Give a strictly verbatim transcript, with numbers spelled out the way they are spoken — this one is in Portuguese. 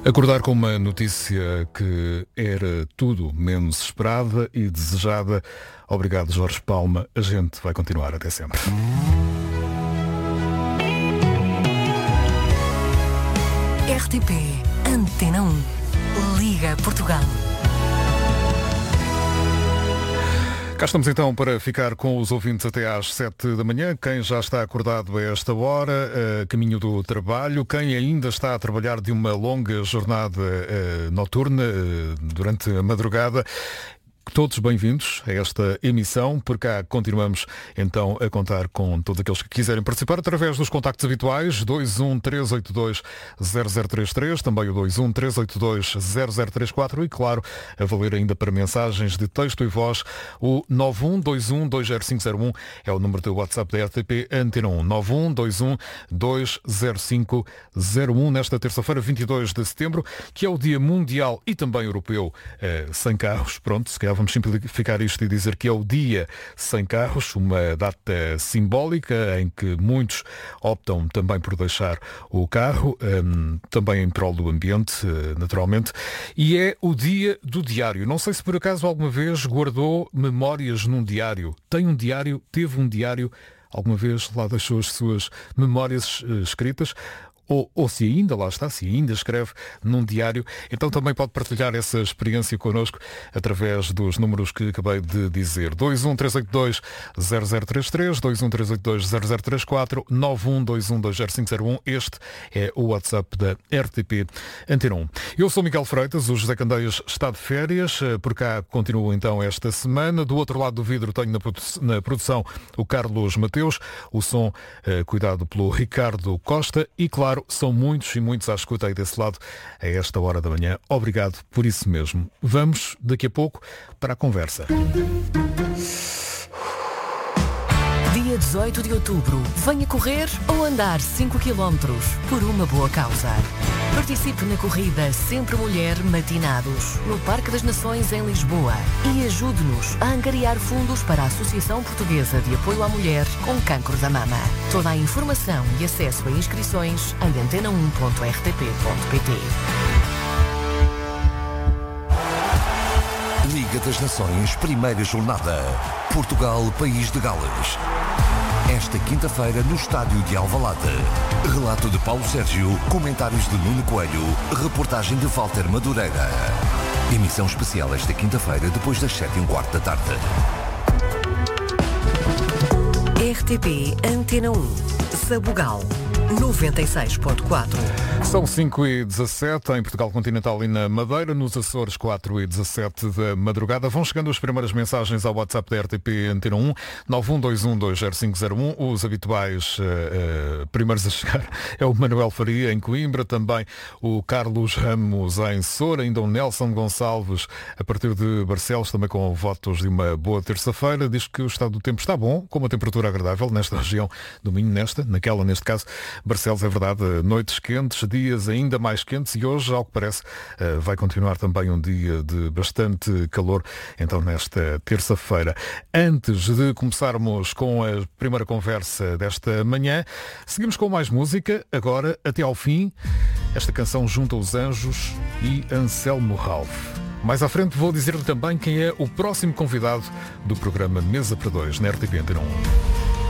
Acordar com uma notícia que era tudo menos esperada e desejada. Obrigado, Jorge Palma. A gente vai continuar até sempre. R T P Antena um. Liga Portugal. Cá estamos então para ficar com os ouvintes até às sete da manhã. Quem já está acordado a esta hora, uh, caminho do trabalho, quem ainda está a trabalhar de uma longa jornada uh, noturna uh, durante a madrugada. Todos bem-vindos a esta emissão. Por cá continuamos então a contar com todos aqueles que quiserem participar através dos contactos habituais dois um três oito dois zero zero três três, também o dois um três oito dois zero zero três quatro e, claro, a valer ainda para mensagens de texto e voz, o nove um dois um dois zero cinco zero um é o número do WhatsApp da R T P Antena um. nove um dois um dois zero cinco zero um nesta terça-feira, vinte e dois de setembro, que é o Dia Mundial e também Europeu eh, sem carros. Pronto, se calhar vamos simplificar isto e dizer que é o Dia Sem Carros, uma data simbólica em que muitos optam também por deixar o carro, um, também em prol do ambiente, naturalmente, e é o Dia do Diário. Não sei se por acaso alguma vez guardou memórias num diário. Tem um diário, teve um diário, alguma vez lá deixou as suas memórias uh, escritas? Ou, ou se ainda lá está, se ainda escreve num diário, então também pode partilhar essa experiência connosco através dos números que acabei de dizer. dois um três oito dois zero zero três três, dois um três oito dois zero zero três quatro, nove um dois um dois zero cinco zero um. Este é o WhatsApp da R T P Antena um. Eu sou Miguel Freitas, o José Candeias está de férias, por cá continuo então esta semana. Do outro lado do vidro tenho na, produ- na produção o Carlos Mateus, o som eh, cuidado pelo Ricardo Costa e, claro, são muitos e muitos à escuta aí desse lado a esta hora da manhã. Obrigado por isso mesmo. Vamos daqui a pouco para a conversa. Dia dezoito de outubro. Venha correr ou andar cinco quilómetros por uma boa causa. Participe na corrida Sempre Mulher Matinados, no Parque das Nações em Lisboa, e ajude-nos a angariar fundos para a Associação Portuguesa de Apoio à Mulher com Cancro da Mama. Toda a informação e acesso a inscrições em antena um ponto r t p ponto p t. Liga das Nações, primeira jornada. Portugal, País de Gales. Esta quinta-feira no estádio de Alvalade. Relato de Paulo Sérgio, comentários de Nuno Coelho, reportagem de Walter Madureira. Emissão especial esta quinta-feira depois das sete e um quarto da tarde. R T P Antena um. Sabugal. noventa e seis ponto quatro. São cinco e dezassete em Portugal Continental e na Madeira, nos Açores quatro e dezassete da madrugada. Vão chegando as primeiras mensagens ao WhatsApp da R T P Antena um, nove um dois um dois zero cinco zero um. Os habituais uh, uh, primeiros a chegar é o Manuel Faria em Coimbra, também o Carlos Ramos em Soura, ainda o Nelson Gonçalves a partir de Barcelos, também com votos de uma boa terça-feira. Diz que o estado do tempo está bom, com uma temperatura agradável nesta região do Minho, nesta, naquela, neste caso, Barcelos, é verdade, noites quentes, dias ainda mais quentes e hoje, ao que parece, vai continuar também um dia de bastante calor, então nesta terça-feira. Antes de começarmos com a primeira conversa desta manhã, seguimos com mais música, agora até ao fim, esta canção junto aos Anjos e Anselmo Ralph. Mais à frente vou dizer-lhe também quem é o próximo convidado do programa Mesa para Dois, na R T P Antena um.